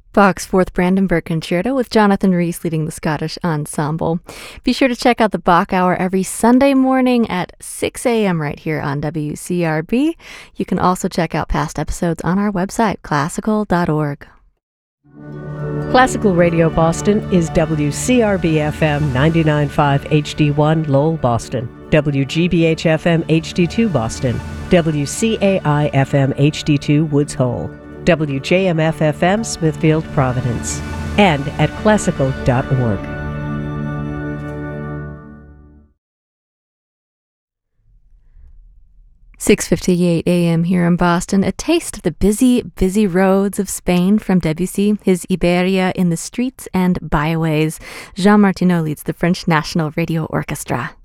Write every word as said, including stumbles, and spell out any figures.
Bach's Fourth Brandenburg Concerto with Jonathan Rhys leading the Scottish Ensemble. Be sure to check out the Bach Hour every Sunday morning at six a.m. right here on W C R B. You can also check out past episodes on our website, classical dot org. Classical Radio Boston is W C R B F M ninety-nine point five H D one Lowell, Boston, W G B H F M H D two Boston, W C A I F M H D two Woods Hole, W J M F F M Smithfield, Providence, and at classical dot org. six fifty-eight a.m. here in Boston, a taste of the busy, busy roads of Spain from Debussy, his Iberia in the streets and byways. Jean Martineau leads the French National Radio Orchestra.